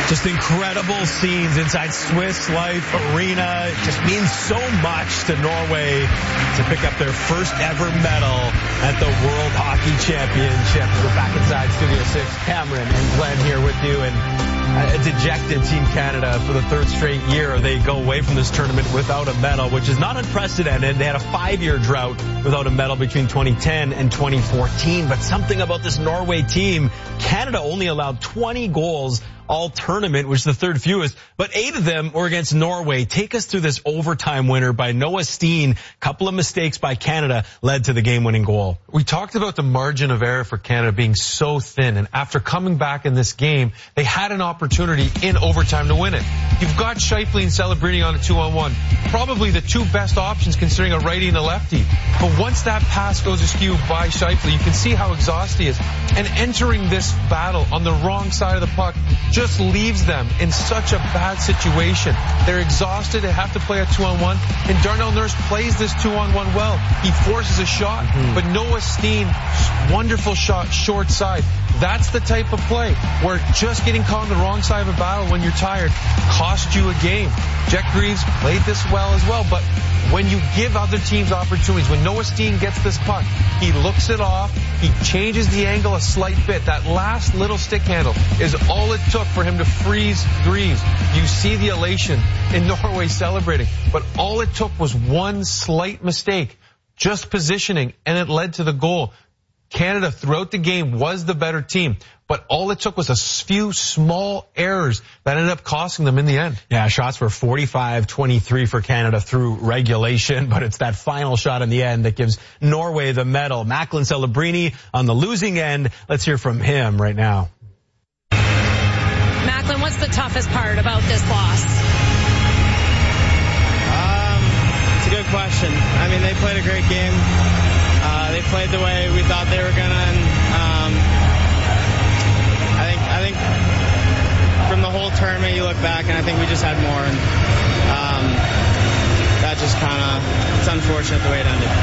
Just incredible scenes inside Swiss Life Arena. It just means so much to Norway to pick up their first ever medal at the World Hockey Championship. We're back inside Studio 6. Cameron and Glenn here with you, and a dejected Team Canada for the third straight year. They go away from this tournament without a medal, which is not unprecedented. They had a 5-year drought without a medal between 2010 and 2014. But something about this Norway team, Canada only allowed 20 goals all tournament, which is the third fewest, but 8 of them were against Norway. Take us through this overtime winner by Noah Steen. Couple of mistakes by Canada led to the game-winning goal. We talked about the margin of error for Canada being so thin, and after coming back in this game, they had an opportunity in overtime to win it. You've got Scheifele and Celebrini on a 2-on-1, probably the two best options considering a righty and a lefty. But once that pass goes askew by Scheifele, you can see how exhausted he is. And entering this battle on the wrong side of the puck just leaves them in such a bad situation. They're exhausted. They have to play a 2-on-1. And Darnell Nurse plays this 2-on-1 well. He forces a shot, but Noah Steen, wonderful shot, short side. That's the type of play where just getting caught on the wrong side of a battle when you're tired costs you a game. Jack Greaves played this well as well, but when you give other teams opportunities, when Noah Steen gets this puck, he looks it off, he changes the angle a slight bit. That last little stick handle is all it took for him to freeze Greaves. You see the elation in Norway celebrating, but all it took was one slight mistake, just positioning, and it led to the goal. Canada throughout the game was the better team, but all it took was a few small errors that ended up costing them in the end. Yeah, shots were 45-23 for Canada through regulation, but it's that final shot in the end that gives Norway the medal. Macklin Celebrini on the losing end. Let's hear from him right now. Macklin, what's the toughest part about this loss? It's a good question. I mean, they played a great game. They played the way we thought they were gonna, and I think from the whole tournament you look back and I think we just had more, and that just it's unfortunate the way it ended.